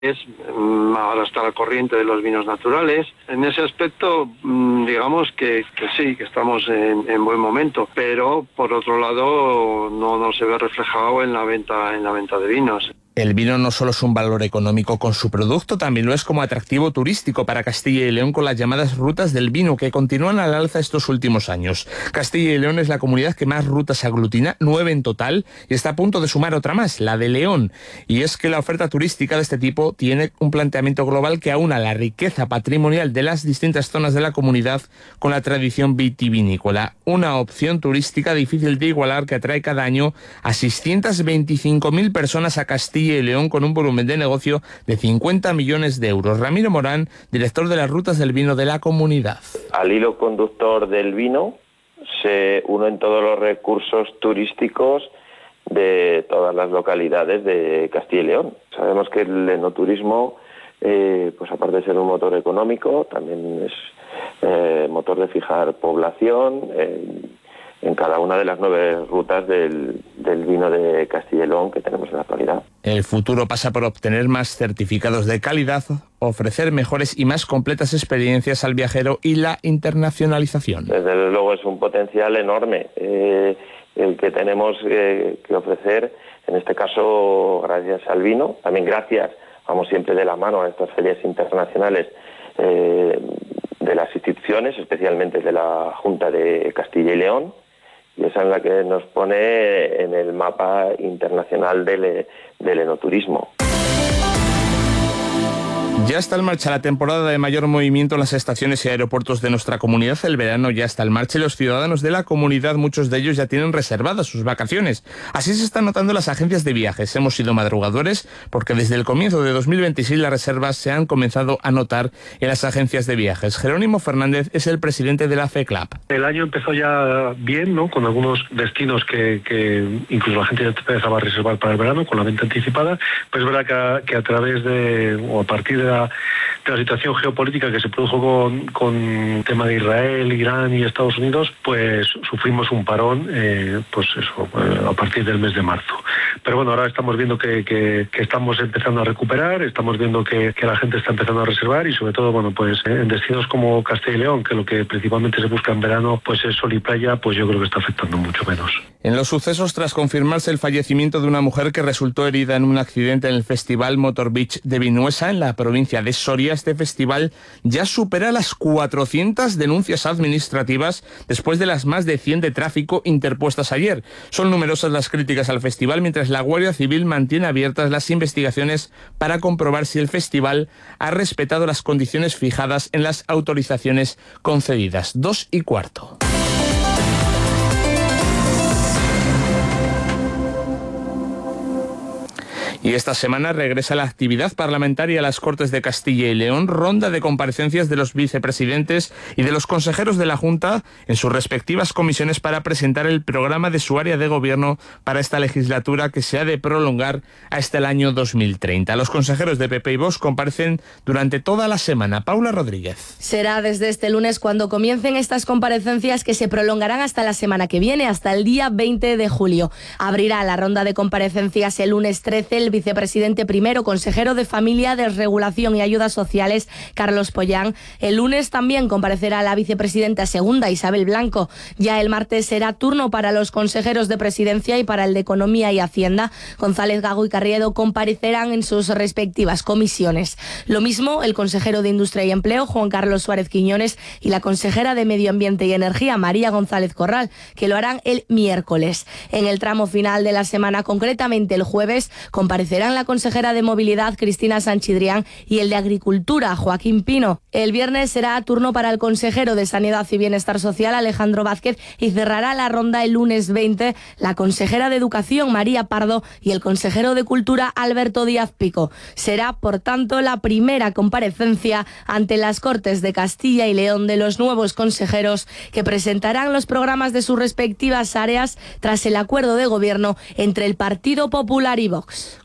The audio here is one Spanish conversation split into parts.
ahora está al corriente de los vinos naturales. En ese aspecto, digamos que sí, que estamos en buen momento, pero por otro lado no se ve reflejado en la venta de vinos. El vino no solo es un valor económico con su producto, también lo es como atractivo turístico para Castilla y León con las llamadas rutas del vino, que continúan al alza estos últimos años. Castilla y León es la comunidad que más rutas aglutina, 9 en total, y está a punto de sumar otra más, la de León. Y es que la oferta turística de este tipo tiene un planteamiento global que aúna la riqueza patrimonial de las distintas zonas de la comunidad con la tradición vitivinícola. Una opción turística difícil de igualar que atrae cada año a 625.000 personas a Castilla y León con un volumen de negocio de 50 millones de euros. Ramiro Morán, director de las rutas del vino de la comunidad. Al hilo conductor del vino se unen todos los recursos turísticos de todas las localidades de Castilla y León. Sabemos que el enoturismo, pues aparte de ser un motor económico, también es motor de fijar población en cada una de las 9 rutas del vino de Castilla y León que tenemos en la actualidad. El futuro pasa por obtener más certificados de calidad, ofrecer mejores y más completas experiencias al viajero y la internacionalización. Desde luego es un potencial enorme el que tenemos que ofrecer, en este caso gracias al vino, también gracias, vamos siempre de la mano a estas ferias internacionales de las instituciones, especialmente de la Junta de Castilla y León, y esa es la que nos pone en el mapa internacional del enoturismo. Ya está en marcha la temporada de mayor movimiento en las estaciones y aeropuertos de nuestra comunidad. El verano ya está en marcha y los ciudadanos de la comunidad, muchos de ellos ya tienen reservadas sus vacaciones. Así se están notando las agencias de viajes. Hemos sido madrugadores porque desde el comienzo de 2026 las reservas se han comenzado a notar en las agencias de viajes. Jerónimo Fernández es el presidente de la FECLAP. El año empezó ya bien, ¿no? Con algunos destinos que incluso la gente ya empezaba a reservar para el verano con la venta anticipada. Pues es verdad que a través o a partir de la situación geopolítica que se produjo con el tema de Israel, Irán y Estados Unidos, pues sufrimos un parón a partir del mes de marzo. Pero bueno, ahora estamos viendo que estamos empezando a recuperar, estamos viendo que la gente está empezando a reservar y sobre todo, bueno, pues en destinos como Castilla y León, que lo que principalmente se busca en verano pues es sol y playa, pues yo creo que está afectando mucho menos. En los sucesos, tras confirmarse el fallecimiento de una mujer que resultó herida en un accidente en el Festival Motor Beach de Vinuesa, en la provincia de Soria, este festival ya supera las 400 denuncias administrativas después de las más de 100 de tráfico interpuestas ayer. Son numerosas las críticas al festival, mientras la Guardia Civil mantiene abiertas las investigaciones para comprobar si el festival ha respetado las condiciones fijadas en las autorizaciones concedidas. 2:15. Y esta semana regresa la actividad parlamentaria a las Cortes de Castilla y León, ronda de comparecencias de los vicepresidentes y de los consejeros de la Junta en sus respectivas comisiones para presentar el programa de su área de gobierno para esta legislatura que se ha de prolongar hasta el año 2030. Los consejeros de PP y Vox comparecen durante toda la semana. Paula Rodríguez. Será desde este lunes cuando comiencen estas comparecencias que se prolongarán hasta la semana que viene, hasta el día 20 de julio. Abrirá la ronda de comparecencias el lunes 13 el vicepresidente primero, consejero de Familia, Desregulación y Ayudas Sociales, Carlos Pollán. El lunes también comparecerá la vicepresidenta segunda, Isabel Blanco. Ya el martes será turno para los consejeros de Presidencia y para el de Economía y Hacienda. González Gago y Carriedo comparecerán en sus respectivas comisiones. Lo mismo el consejero de Industria y Empleo, Juan Carlos Suárez Quiñones, y la consejera de Medio Ambiente y Energía, María González Corral, que lo harán el miércoles. En el tramo final de la semana, concretamente el jueves, comparecerán la consejera de Movilidad, Cristina Sanchidrián, y el de Agricultura, Joaquín Pino. El viernes será turno para el consejero de Sanidad y Bienestar Social, Alejandro Vázquez, y cerrará la ronda el lunes 20 la consejera de Educación, María Pardo, y el consejero de Cultura, Alberto Díaz Pico. Será, por tanto, la primera comparecencia ante las Cortes de Castilla y León de los nuevos consejeros que presentarán los programas de sus respectivas áreas tras el acuerdo de gobierno entre el Partido Popular y Vox.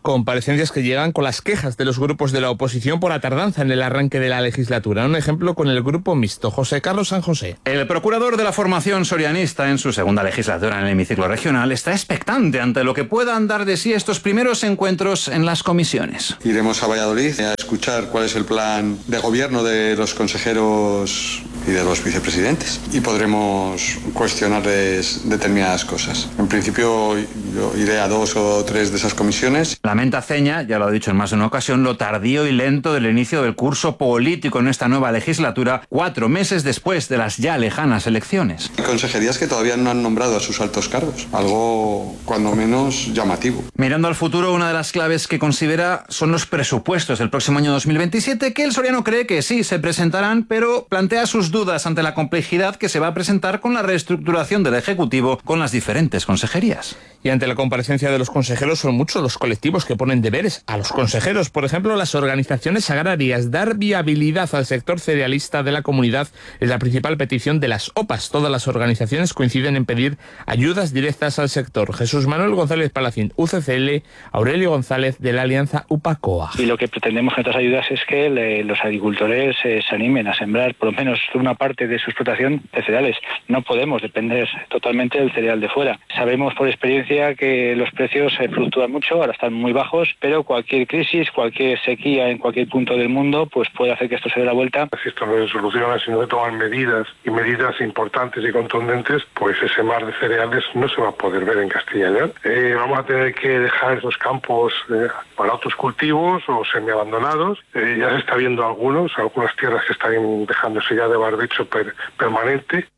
Comparecencias que llegan con las quejas de los grupos de la oposición por la tardanza en el arranque de la legislatura. Un ejemplo con el grupo mixto. José Carlos San José. El procurador de la formación sorianista en su segunda legislatura en el hemiciclo regional está expectante ante lo que puedan dar de sí estos primeros encuentros en las comisiones. Iremos a Valladolid a escuchar cuál es el plan de gobierno de los consejeros y de los vicepresidentes y podremos cuestionarles determinadas cosas. En principio yo iré a 2 o 3 de esas comisiones. Lamenta Ceña, ya lo ha dicho en más de una ocasión, lo tardío y lento del inicio del curso político en esta nueva legislatura, 4 meses después de las ya lejanas elecciones. Hay consejerías que todavía no han nombrado a sus altos cargos, algo cuando menos llamativo. Mirando al futuro, una de las claves que considera son los presupuestos del próximo año 2027, que el soriano cree que sí se presentarán, pero plantea sus dudas ante la complejidad que se va a presentar con la reestructuración del Ejecutivo con las diferentes consejerías. Y ante la comparecencia de los consejeros son muchos los colectivos que ponen deberes a los consejeros. Por ejemplo, las organizaciones agrarias. Dar viabilidad al sector cerealista de la comunidad es la principal petición de las OPAs. Todas las organizaciones coinciden en pedir ayudas directas al sector. Jesús Manuel González Palacín, UCCL, Aurelio González de la Alianza UPA-COA. Y lo que pretendemos con estas ayudas es que los agricultores se animen a sembrar por lo menos una parte de su explotación de cereales. No podemos depender totalmente del cereal de fuera. Sabemos por experiencia que los precios fluctúan mucho, ahora están muy bajos, pero cualquier crisis, cualquier sequía en cualquier punto del mundo, pues puede hacer que esto se dé la vuelta. Si esto no se soluciona, si no se toman medidas importantes y contundentes, pues ese mar de cereales no se va a poder ver en Castilla y León. Vamos a tener que dejar esos campos para otros cultivos o semiabandonados. Ya se está viendo algunas tierras que están dejándose ya de barbecho permanente.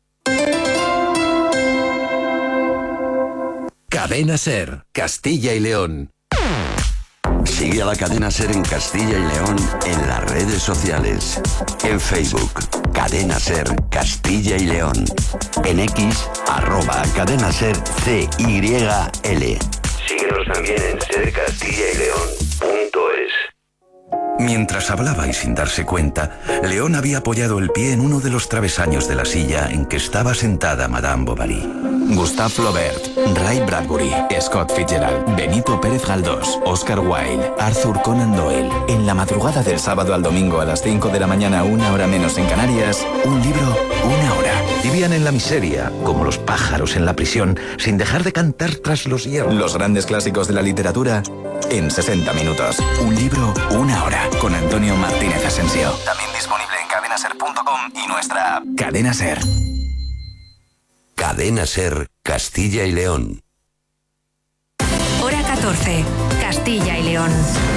Cadena SER, Castilla y León. Sigue a la Cadena SER en Castilla y León en las redes sociales. En Facebook, Cadena SER Castilla y León. En X, @Cadena SER CYL. Síguenos también en sercastillaYleón.es. Mientras hablaba y sin darse cuenta, León había apoyado el pie en uno de los travesaños de la silla en que estaba sentada Madame Bovary. Gustave Flaubert, Ray Bradbury, Scott Fitzgerald, Benito Pérez Galdós, Oscar Wilde, Arthur Conan Doyle. En la madrugada del sábado al domingo a las 5 de la mañana, 1 hora menos en Canarias, un libro, 1 hora. Vivían en la miseria, como los pájaros en la prisión, sin dejar de cantar tras los hierros. Los grandes clásicos de la literatura en 60 minutos. Un libro, 1 hora. Con Antonio Martínez Asensio. También disponible en cadenaser.com y nuestra app. Cadena SER. Cadena SER, Castilla y León. Hora 14, Castilla y León.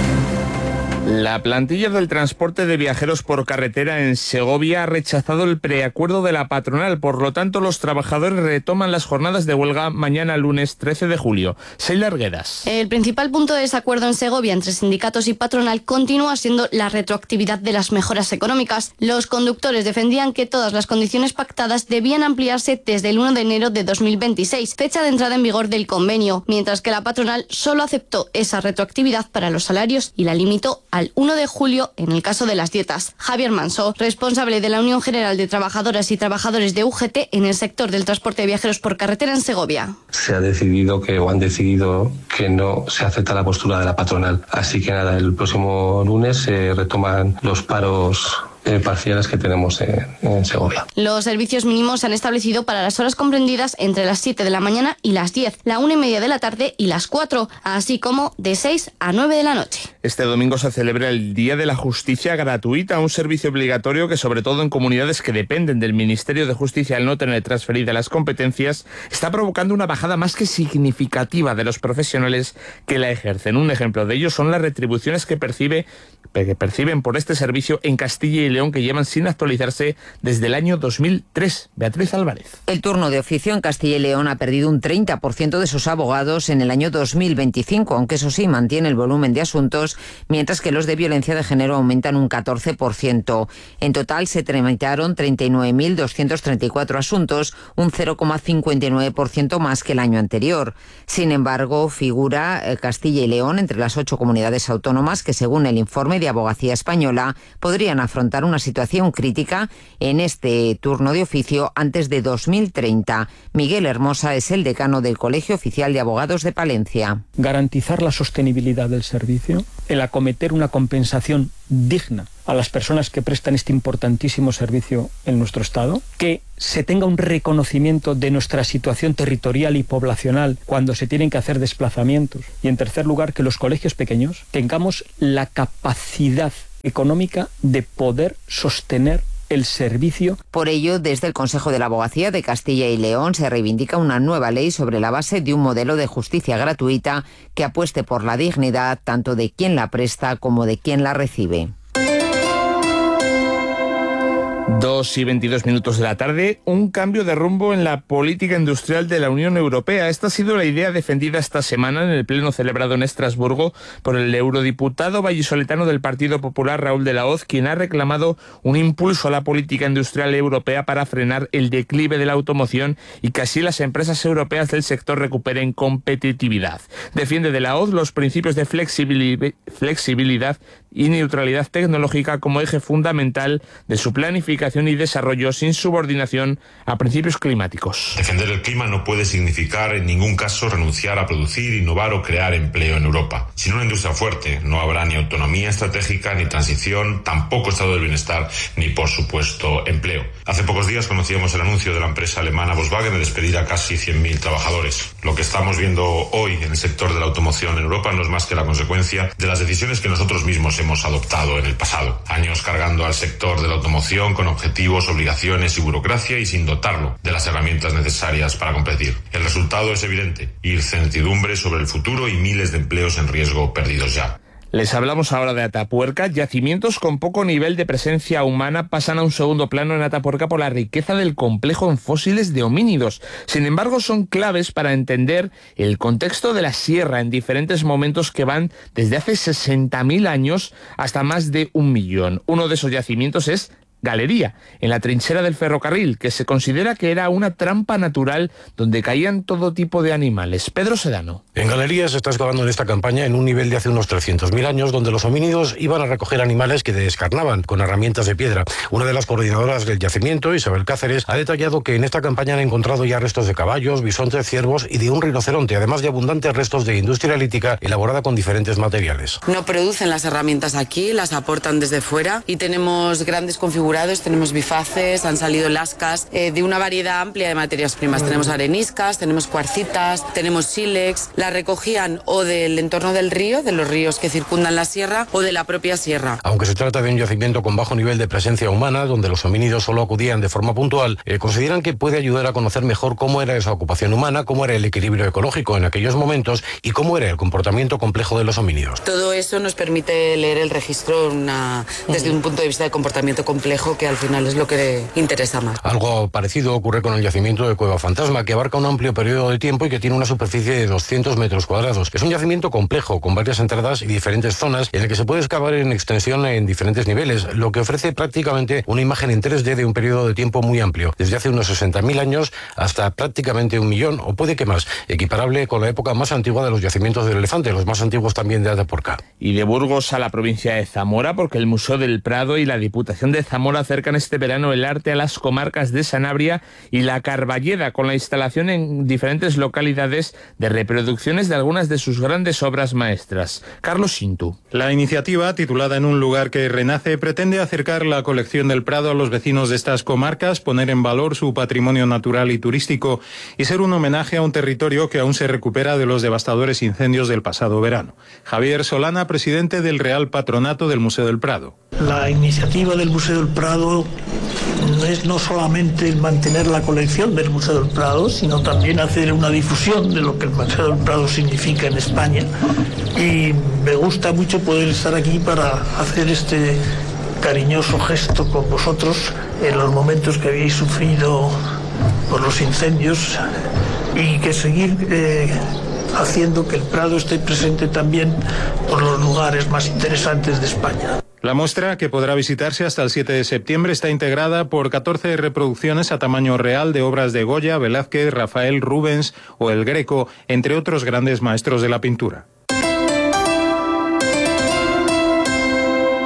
La plantilla del transporte de viajeros por carretera en Segovia ha rechazado el preacuerdo de la patronal. Por lo tanto, los trabajadores retoman las jornadas de huelga mañana lunes 13 de julio. Sheila Arguedas. El principal punto de desacuerdo en Segovia entre sindicatos y patronal continúa siendo la retroactividad de las mejoras económicas. Los conductores defendían que todas las condiciones pactadas debían ampliarse desde el 1 de enero de 2026, fecha de entrada en vigor del convenio, mientras que la patronal solo aceptó esa retroactividad para los salarios y la limitó al 1 de julio en el caso de las dietas. Javier Manso, responsable de la Unión General de Trabajadoras y Trabajadores de UGT en el sector del transporte de viajeros por carretera en Segovia. Se ha decidido han decidido que no se acepta la postura de la patronal. Así que nada, el próximo lunes se retoman los paros parciales que tenemos en Segovia. Los servicios mínimos se han establecido para las horas comprendidas entre las 7 de la mañana y las 10, la 1:30 de la tarde y las 4, así como de 6 a 9 de la noche. Este domingo se celebra el Día de la Justicia Gratuita, un servicio obligatorio que, sobre todo en comunidades que dependen del Ministerio de Justicia al no tener transferidas las competencias, está provocando una bajada más que significativa de los profesionales que la ejercen. Un ejemplo de ello son las retribuciones que perciben por este servicio en Castilla y León, que llevan sin actualizarse desde el año 2003. Beatriz Álvarez. El turno de oficio en Castilla y León ha perdido un 30% de sus abogados en el año 2025, aunque eso sí mantiene el volumen de asuntos, mientras que los de violencia de género aumentan un 14%. En total se tramitaron 39.234 asuntos, un 0,59% más que el año anterior. Sin embargo, figura Castilla y León entre las 8 comunidades autónomas que, según el informe media abogacía española podrían afrontar una situación crítica en este turno de oficio antes de 2030. Miguel Hermosa es el decano del Colegio Oficial de Abogados de Palencia. Garantizar la sostenibilidad del servicio, el acometer una compensación digna a las personas que prestan este importantísimo servicio en nuestro Estado, que se tenga un reconocimiento de nuestra situación territorial y poblacional cuando se tienen que hacer desplazamientos, y en tercer lugar que los colegios pequeños tengamos la capacidad económica de poder sostener el servicio. Por ello, desde el Consejo de la Abogacía de Castilla y León se reivindica una nueva ley sobre la base de un modelo de justicia gratuita que apueste por la dignidad tanto de quien la presta como de quien la recibe. 2:22 de la tarde, un cambio de rumbo en la política industrial de la Unión Europea. Esta ha sido la idea defendida esta semana en el pleno celebrado en Estrasburgo por el eurodiputado vallisoletano del Partido Popular, Raúl de la Hoz, quien ha reclamado un impulso a la política industrial europea para frenar el declive de la automoción y que así las empresas europeas del sector recuperen competitividad. Defiende de la Hoz los principios de flexibilidad y neutralidad tecnológica como eje fundamental de su planificación y desarrollo sin subordinación a principios climáticos. Defender el clima no puede significar en ningún caso renunciar a producir, innovar o crear empleo en Europa. Sin una industria fuerte no habrá ni autonomía estratégica, ni transición, tampoco estado del bienestar, ni por supuesto empleo. Hace pocos días conocíamos el anuncio de la empresa alemana Volkswagen de despedir a casi 100.000 trabajadores. Lo que estamos viendo hoy en el sector de la automoción en Europa no es más que la consecuencia de las decisiones que nosotros mismos hemos adoptado en el pasado. Años cargando al sector de la automoción con objetivos, obligaciones y burocracia y sin dotarlo de las herramientas necesarias para competir. El resultado es evidente: incertidumbre sobre el futuro y miles de empleos en riesgo perdidos ya. Les hablamos ahora de Atapuerca. Yacimientos con poco nivel de presencia humana pasan a un segundo plano en Atapuerca por la riqueza del complejo en fósiles de homínidos. Sin embargo, son claves para entender el contexto de la sierra en diferentes momentos que van desde hace 60.000 años hasta más de 1 millón. Uno de esos yacimientos es Galería, en la trinchera del ferrocarril, que se considera que era una trampa natural donde caían todo tipo de animales. Pedro Sedano. En Galería se está excavando en esta campaña en un nivel de hace unos 300.000 años, donde los homínidos iban a recoger animales que descarnaban con herramientas de piedra. Una de las coordinadoras del yacimiento, Isabel Cáceres, ha detallado que en esta campaña han encontrado ya restos de caballos, bisontes, ciervos y de un rinoceronte, además de abundantes restos de industria lítica elaborada con diferentes materiales. No producen las herramientas aquí, las aportan desde fuera y tenemos grandes configuraciones. Tenemos bifaces, han salido lascas, de una variedad amplia de materias primas. Tenemos areniscas, tenemos cuarcitas, tenemos sílex. La recogían o del entorno del río, de los ríos que circundan la sierra, o de la propia sierra. Aunque se trata de un yacimiento con bajo nivel de presencia humana, donde los homínidos solo acudían de forma puntual, consideran que puede ayudar a conocer mejor cómo era esa ocupación humana, cómo era el equilibrio ecológico en aquellos momentos y cómo era el comportamiento complejo de los homínidos. Todo eso nos permite leer el registro desde un punto de vista de comportamiento complejo, que al final es lo que interesa más. Algo parecido ocurre con el yacimiento de Cueva Fantasma, que abarca un amplio periodo de tiempo y que tiene una superficie de 200 metros cuadrados. Es un yacimiento complejo, con varias entradas y diferentes zonas, en el que se puede excavar en extensión en diferentes niveles, lo que ofrece prácticamente una imagen en 3D de un periodo de tiempo muy amplio, desde hace unos 60.000 años hasta prácticamente 1 millón, o puede que más, equiparable con la época más antigua de los yacimientos del Elefante, los más antiguos también de Atapuerca. Y de Burgos a la provincia de Zamora, porque el Museo del Prado y la Diputación de Zamora acercan este verano el arte a las comarcas de Sanabria y la Carballeda, con la instalación en diferentes localidades de reproducciones de algunas de sus grandes obras maestras. Carlos Xintu. La iniciativa, titulada En un lugar que renace, pretende acercar la colección del Prado a los vecinos de estas comarcas, poner en valor su patrimonio natural y turístico y ser un homenaje a un territorio que aún se recupera de los devastadores incendios del pasado verano. Javier Solana, presidente del Real Patronato del Museo del Prado. La iniciativa del Museo del Prado es no solamente el mantener la colección del Museo del Prado, sino también hacer una difusión de lo que el Museo del Prado significa en España. Y me gusta mucho poder estar aquí para hacer este cariñoso gesto con vosotros en los momentos que habéis sufrido por los incendios y que seguir haciendo que el Prado esté presente también por los lugares más interesantes de España. La muestra, que podrá visitarse hasta el 7 de septiembre, está integrada por 14 reproducciones a tamaño real de obras de Goya, Velázquez, Rafael, Rubens o El Greco, entre otros grandes maestros de la pintura.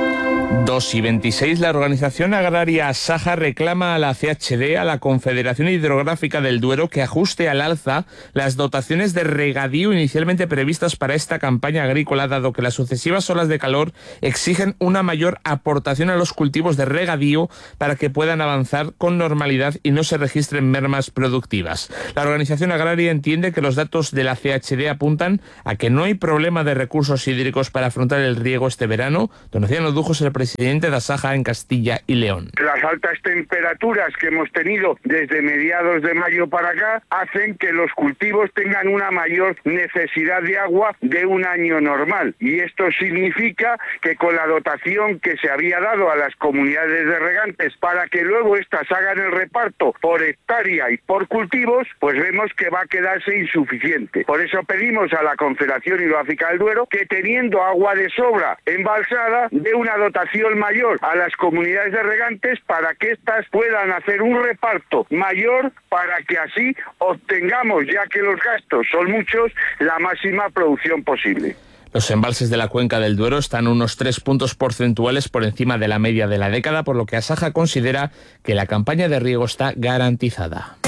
2:26, la organización agraria Asaja reclama a la CHD, a la Confederación Hidrográfica del Duero, que ajuste al alza las dotaciones de regadío inicialmente previstas para esta campaña agrícola, dado que las sucesivas olas de calor exigen una mayor aportación a los cultivos de regadío para que puedan avanzar con normalidad y no se registren mermas productivas. La organización agraria entiende que los datos de la CHD apuntan a que no hay problema de recursos hídricos para afrontar el riego este verano. Donaciano Dujos, el presidente de Asaja en Castilla y León. Las altas temperaturas que hemos tenido desde mediados de mayo para acá hacen que los cultivos tengan una mayor necesidad de agua de un año normal. Y esto significa que con la dotación que se había dado a las comunidades de regantes para que luego éstas hagan el reparto por hectárea y por cultivos, pues vemos que va a quedarse insuficiente. Por eso pedimos a la Confederación Hidrográfica del Duero que, teniendo agua de sobra embalsada, dé una dotación mayor a las comunidades de regantes para que éstas puedan hacer un reparto mayor, para que así obtengamos, ya que los gastos son muchos, la máxima producción posible. Los embalses de la cuenca del Duero están unos 3 puntos porcentuales por encima de la media de la década, por lo que Asaja considera que la campaña de riego está garantizada.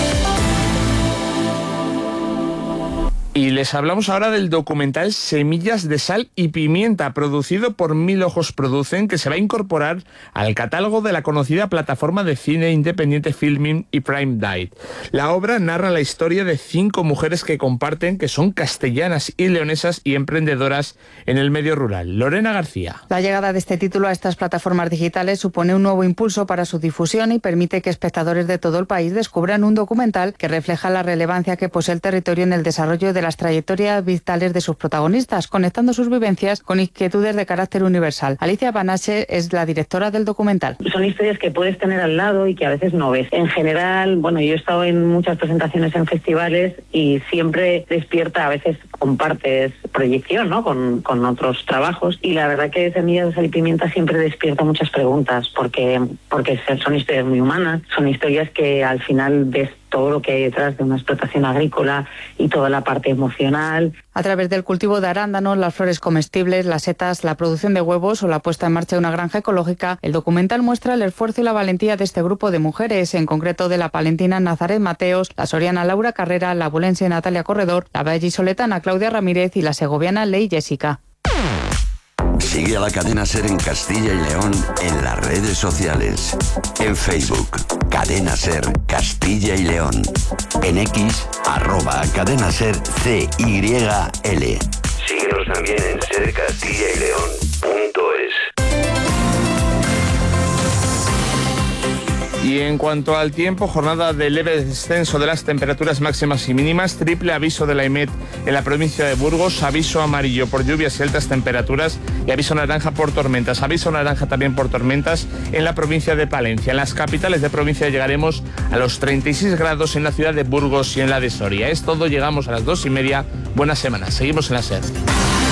Y les hablamos ahora del documental Semillas de Sal y Pimienta, producido por Mil Ojos Producen, que se va a incorporar al catálogo de la conocida plataforma de cine independiente Filmin y Prime Date. La obra narra la historia de 5 mujeres que comparten, que son castellanas y leonesas y emprendedoras en el medio rural. Lorena García. La llegada de este título a estas plataformas digitales supone un nuevo impulso para su difusión y permite que espectadores de todo el país descubran un documental que refleja la relevancia que posee el territorio en el desarrollo de las trayectorias vitales de sus protagonistas, conectando sus vivencias con inquietudes de carácter universal. Alicia Panache es la directora del documental. Son historias que puedes tener al lado y que a veces no ves. En general, bueno, yo he estado en muchas presentaciones en festivales y siempre despierta, a veces compartes proyección, ¿no?, con otros trabajos, y la verdad que Semillas de Sal y Pimienta siempre despierta muchas preguntas, porque son historias muy humanas, son historias que al final ves todo lo que hay detrás de una explotación agrícola y toda la parte emocional. A través del cultivo de arándanos, las flores comestibles, las setas, la producción de huevos o la puesta en marcha de una granja ecológica, el documental muestra el esfuerzo y la valentía de este grupo de mujeres, en concreto de la palentina Nazaret Mateos, la soriana Laura Carrera, la bulense Natalia Corredor, la vallisoletana Claudia Ramírez y la segoviana Ley Jessica. Sigue a la Cadena SER en Castilla y León en las redes sociales. En Facebook, Cadena SER Castilla y León. En X, @CadenaSER CYL. Síguenos también en sercastillaYleón.es. Y en cuanto al tiempo, jornada de leve descenso de las temperaturas máximas y mínimas, triple aviso de la EMET en la provincia de Burgos, aviso amarillo por lluvias y altas temperaturas y aviso naranja por tormentas. Aviso naranja también por tormentas en la provincia de Palencia. En las capitales de provincia llegaremos a los 36 grados en la ciudad de Burgos y en la de Soria. Es todo, llegamos a las 2:30. Buena semana, seguimos en la SER.